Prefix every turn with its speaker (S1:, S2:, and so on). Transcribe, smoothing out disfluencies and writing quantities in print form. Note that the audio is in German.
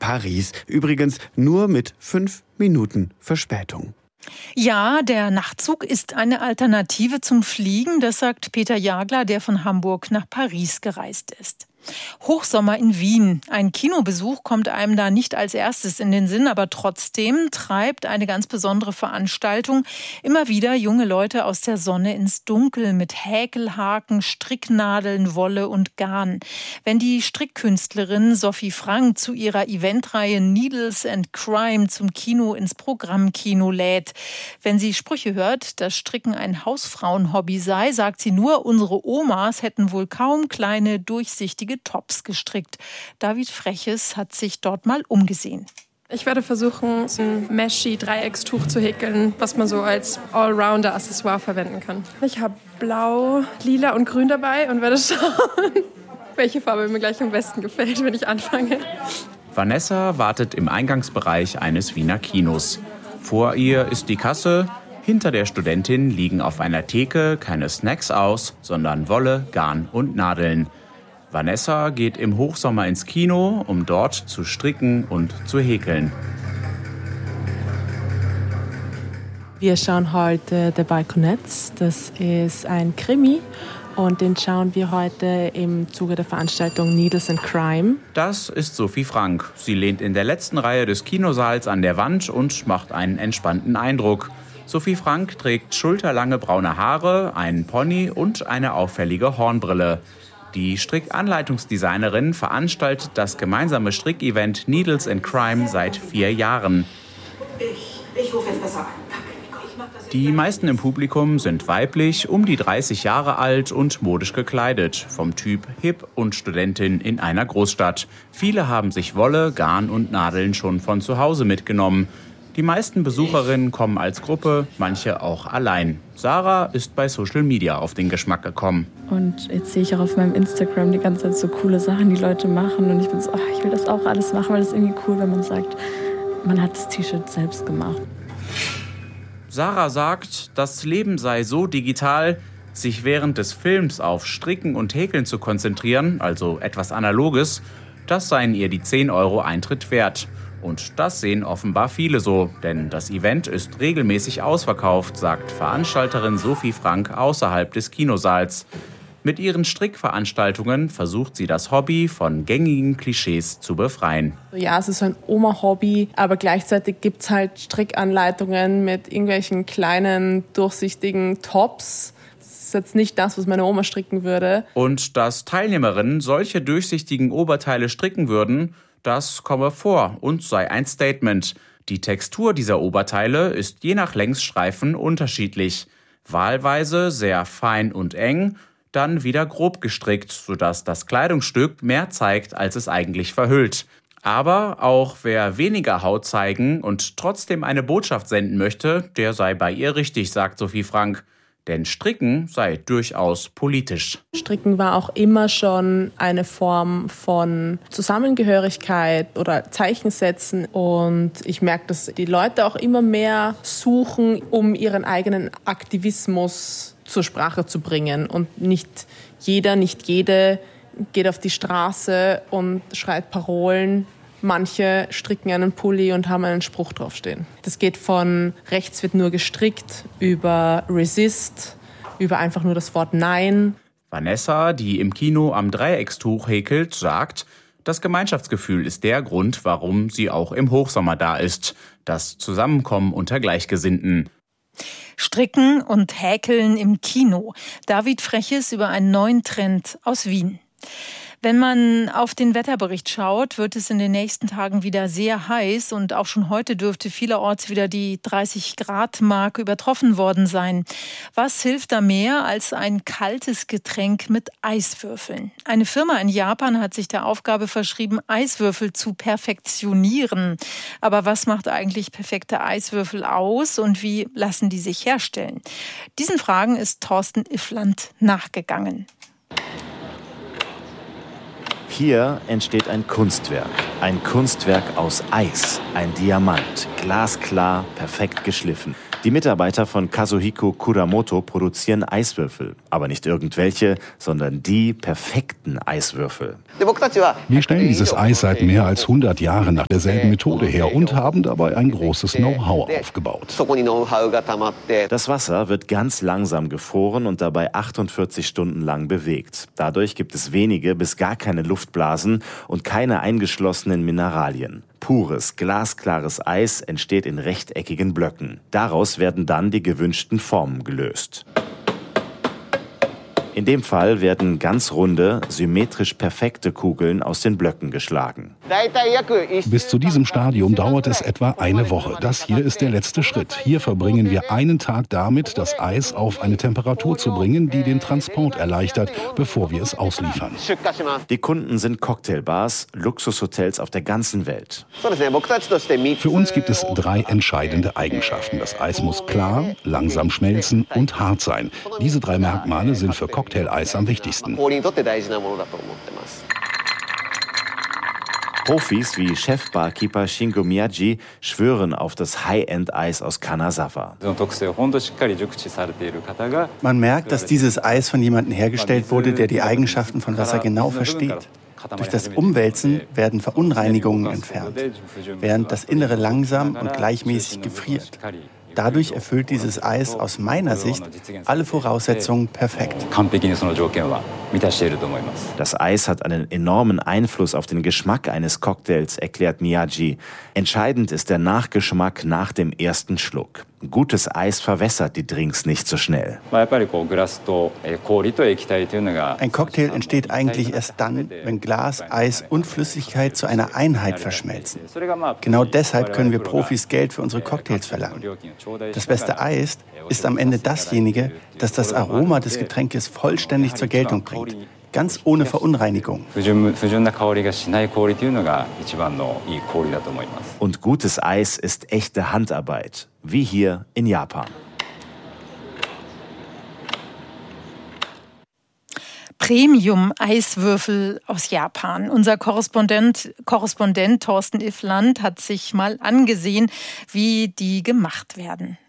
S1: Paris. Übrigens nur mit 5 Minuten Verspätung.
S2: Ja, der Nachtzug ist eine Alternative zum Fliegen, das sagt Peter Jagler, der von Hamburg nach Paris gereist ist. Hochsommer in Wien. Ein Kinobesuch kommt einem da nicht als erstes in den Sinn, aber trotzdem treibt eine ganz besondere Veranstaltung immer wieder junge Leute aus der Sonne ins Dunkel mit Häkelhaken, Stricknadeln, Wolle und Garn. Wenn die Strickkünstlerin Sophie Frank zu ihrer Eventreihe Needles and Crime zum Kino ins Programmkino lädt. Wenn sie Sprüche hört, dass Stricken ein Hausfrauenhobby sei, sagt sie nur, unsere Omas hätten wohl kaum kleine, durchsichtige Tops gestrickt. David Freches hat sich dort mal umgesehen.
S3: Ich werde versuchen, so ein Meshi-Dreieckstuch zu häkeln, was man so als Allrounder-Accessoire verwenden kann. Ich habe Blau, Lila und Grün dabei und werde schauen, welche Farbe mir gleich am besten gefällt, wenn ich anfange.
S4: Vanessa wartet im Eingangsbereich eines Wiener Kinos. Vor ihr ist die Kasse. Hinter der Studentin liegen auf einer Theke keine Snacks aus, sondern Wolle, Garn und Nadeln. Vanessa geht im Hochsommer ins Kino, um dort zu stricken und zu häkeln.
S5: Wir schauen heute The Balconettes. Das ist ein Krimi und den schauen wir heute im Zuge der Veranstaltung Needles and Crime.
S4: Das ist Sophie Frank. Sie lehnt in der letzten Reihe des Kinosaals an der Wand und macht einen entspannten Eindruck. Sophie Frank trägt schulterlange braune Haare, einen Pony und eine auffällige Hornbrille. Die Strickanleitungsdesignerin veranstaltet das gemeinsame Strickevent Needles and Crime seit 4 Jahren.
S6: Ich rufe jetzt besser an.
S4: Die meisten im Publikum sind weiblich, um die 30 Jahre alt und modisch gekleidet. Vom Typ Hip und Studentin in einer Großstadt. Viele haben sich Wolle, Garn und Nadeln schon von zu Hause mitgenommen. Die meisten Besucherinnen kommen als Gruppe, manche auch allein. Sarah ist bei Social Media auf den Geschmack gekommen.
S7: Und jetzt sehe ich auch auf meinem Instagram die ganze Zeit so coole Sachen, die Leute machen. Und ich bin so, ich will das auch alles machen, weil das ist irgendwie cool, wenn man sagt, man hat das T-Shirt selbst gemacht.
S4: Sarah sagt, das Leben sei so digital, sich während des Films auf Stricken und Häkeln zu konzentrieren, also etwas Analoges, das seien ihr die 10 € Eintritt wert. Und das sehen offenbar viele so, denn das Event ist regelmäßig ausverkauft, sagt Veranstalterin Sophie Frank außerhalb des Kinosaals. Mit ihren Strickveranstaltungen versucht sie das Hobby von gängigen Klischees zu befreien.
S5: Ja, es ist ein Oma-Hobby, aber gleichzeitig gibt es halt Strickanleitungen mit irgendwelchen kleinen, durchsichtigen Tops. Das ist jetzt nicht das, was meine Oma stricken würde.
S4: Und dass Teilnehmerinnen solche durchsichtigen Oberteile stricken würden, das komme vor und sei ein Statement. Die Textur dieser Oberteile ist je nach Längsstreifen unterschiedlich. Wahlweise sehr fein und eng, dann wieder grob gestrickt, sodass das Kleidungsstück mehr zeigt, als es eigentlich verhüllt. Aber auch wer weniger Haut zeigen und trotzdem eine Botschaft senden möchte, der sei bei ihr richtig, sagt Sophie Frank. Denn Stricken sei durchaus politisch.
S5: Stricken war auch immer schon eine Form von Zusammengehörigkeit oder Zeichensetzen. Und ich merke, dass die Leute auch immer mehr suchen, um ihren eigenen Aktivismus zur Sprache zu bringen. Und nicht jeder, nicht jede geht auf die Straße und schreit Parolen. Manche stricken einen Pulli und haben einen Spruch draufstehen. Das geht von rechts wird nur gestrickt, über Resist, über einfach nur das Wort Nein.
S4: Vanessa, die im Kino am Dreieckstuch häkelt, sagt, das Gemeinschaftsgefühl ist der Grund, warum sie auch im Hochsommer da ist. Das Zusammenkommen unter Gleichgesinnten.
S2: Stricken und Häkeln im Kino. David Freches über einen neuen Trend aus Wien. Wenn man auf den Wetterbericht schaut, wird es in den nächsten Tagen wieder sehr heiß und auch schon heute dürfte vielerorts wieder die 30-Grad-Marke übertroffen worden sein. Was hilft da mehr als ein kaltes Getränk mit Eiswürfeln? Eine Firma in Japan hat sich der Aufgabe verschrieben, Eiswürfel zu perfektionieren. Aber was macht eigentlich perfekte Eiswürfel aus und wie lassen die sich herstellen? Diesen Fragen ist Thorsten Iffland nachgegangen.
S8: Hier entsteht ein Kunstwerk aus Eis, ein Diamant, glasklar, perfekt geschliffen. Die Mitarbeiter von Kazuhiko Kuramoto produzieren Eiswürfel. Aber nicht irgendwelche, sondern die perfekten Eiswürfel.
S9: Wir stellen dieses Eis seit mehr als 100 Jahren nach derselben Methode her und haben dabei ein großes Know-how aufgebaut.
S8: Das Wasser wird ganz langsam gefroren und dabei 48 Stunden lang bewegt. Dadurch gibt es wenige bis gar keine Luftblasen und keine eingeschlossenen Mineralien. Pures, glasklares Eis entsteht in rechteckigen Blöcken. Daraus werden dann die gewünschten Formen gelöst. In dem Fall werden ganz runde, symmetrisch perfekte Kugeln aus den Blöcken geschlagen.
S9: Bis zu diesem Stadium dauert es etwa eine Woche. Das hier ist der letzte Schritt. Hier verbringen wir einen Tag damit, das Eis auf eine Temperatur zu bringen, die den Transport erleichtert, bevor wir es ausliefern.
S8: Die Kunden sind Cocktailbars, Luxushotels auf der ganzen Welt.
S9: Für uns gibt es 3 entscheidende Eigenschaften. Das Eis muss klar, langsam schmelzen und hart sein. Diese 3 Merkmale sind für Cocktail-Eis am wichtigsten.
S8: Profis wie Chef-Barkeeper Shingo Miyagi schwören auf das High-End-Eis aus Kanazawa.
S10: Man merkt, dass dieses Eis von jemandem hergestellt wurde, der die Eigenschaften von Wasser genau versteht. Durch das Umwälzen werden Verunreinigungen entfernt, während das Innere langsam und gleichmäßig gefriert. Dadurch erfüllt dieses Eis aus meiner Sicht alle Voraussetzungen perfekt.
S8: Das Eis hat einen enormen Einfluss auf den Geschmack eines Cocktails, erklärt Miyagi. Entscheidend ist der Nachgeschmack nach dem ersten Schluck. Gutes Eis verwässert die Drinks nicht so schnell.
S10: Ein Cocktail entsteht eigentlich erst dann, wenn Glas, Eis und Flüssigkeit zu einer Einheit verschmelzen. Genau deshalb können wir Profis Geld für unsere Cocktails verlangen. Das beste Eis ist am Ende dasjenige, das das Aroma des Getränkes vollständig zur Geltung bringt. Ganz ohne Verunreinigung.
S8: Und gutes Eis ist echte Handarbeit, wie hier in Japan.
S2: Premium-Eiswürfel aus Japan. Unser Korrespondent Thorsten Iffland hat sich mal angesehen, wie die gemacht werden.